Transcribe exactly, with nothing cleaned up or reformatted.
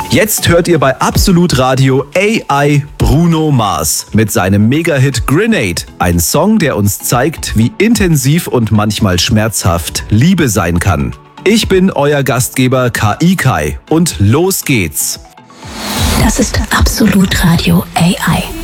Jetzt hört ihr bei Absolut Radio A I Bruno Mars mit seinem Mega-Hit Grenade. Ein Song, der uns zeigt, wie intensiv und manchmal schmerzhaft Liebe sein kann. Ich bin euer Gastgeber K I Kai und los geht's. Das ist Absolut Radio A I.